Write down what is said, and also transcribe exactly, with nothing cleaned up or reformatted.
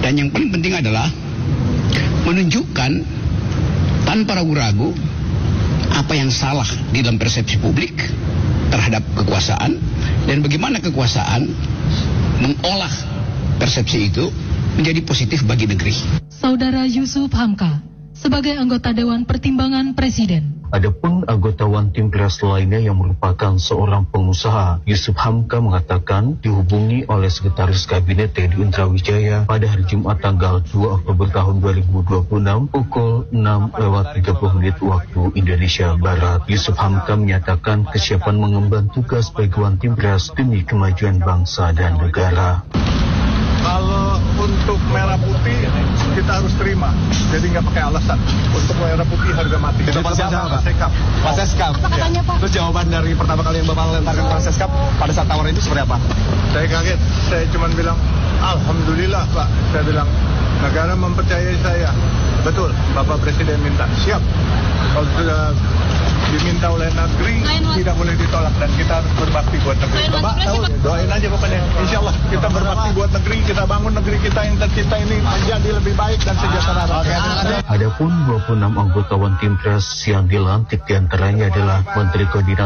Dan yang paling penting adalah menunjukkan tanpa ragu-ragu apa yang salah di dalam persepsi publik terhadap kekuasaan dan bagaimana kekuasaan mengolah persepsi itu menjadi positif bagi negeri. Saudara Yusuf Hamka sebagai anggota Dewan Pertimbangan Presiden. Adapun anggota One Team Press lainnya yang merupakan seorang pengusaha, Yusuf Hamka mengatakan dihubungi oleh Sekretaris Kabinet Teddy Indrawijaya pada hari Jumat tanggal dua Oktober tahun dua ribu dua puluh enam pukul enam lewat tiga puluh menit waktu Indonesia Barat. Yusuf Hamka menyatakan kesiapan mengemban tugas bagi One Team Press demi kemajuan bangsa dan negara. Kalau untuk merah putih kita harus terima, jadi nggak pakai alasan. Untuk merah putih harga mati. Itu Pak siapa Pak? Sekap. Pak Seskap. Apa katanya Pak? Terus jawaban dari pertama kali yang Bapak lentarkan Pak Seskap pada saat tawaran itu seperti apa? Saya kaget, saya cuma bilang alhamdulillah Pak. Saya bilang negara mempercayai saya. Betul, Bapak Presiden minta, siap. Kalau sudah diminta oleh negeri tidak boleh ditolak dan kita harus berbakti buat negeri. Bapak tahu, doain aja pokoknya. Insya Allah kita berbakti buat negeri, kita bangun negeri kita yang tercipta ini menjadi lebih baik dan sejahtera. Adapun dua puluh enam anggota One Team Press yang dilantik diantaranya adalah Menteri Koordinator